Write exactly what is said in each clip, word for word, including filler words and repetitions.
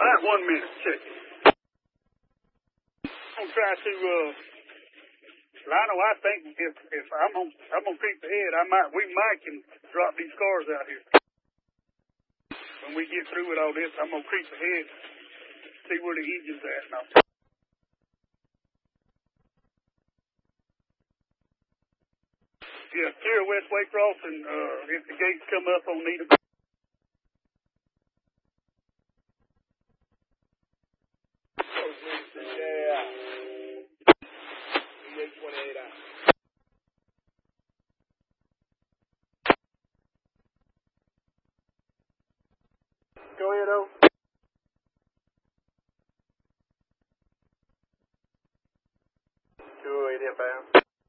right, one minute. Check. I'm gonna try to. Uh, Lionel, I think if if I'm gonna I'm gonna creep ahead, I might we might can drop these cars out here. When we get through with all this, I'm gonna creep ahead, see where the engine's at now. Yeah, clear West Waycross, and uh, if the gates come up on Needham. Yeah. E eight twenty-eight out. Go ahead, O. two oh eight inbound.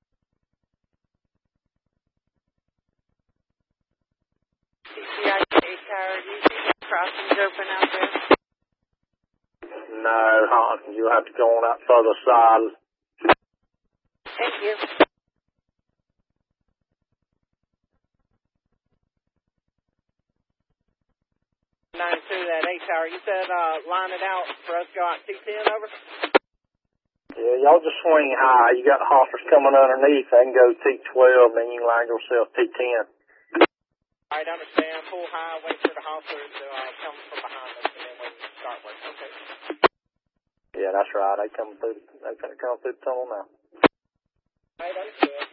C C I K Tower, do you see the crossings open out there? No, huh? You'll have to go on that further side. Thank you. nine two, that A Tower. You said uh, line it out for us to go out T ten, over? Yeah, y'all just swing high. You got the hoppers coming underneath. They can go T twelve, then you can line yourself T ten. All right, understand. Pull high, wait for the hoppers to uh, come from behind us, and then we can start working. Okay. Yeah, that's right. They come through. They gonna come through the tunnel now. All right, understand.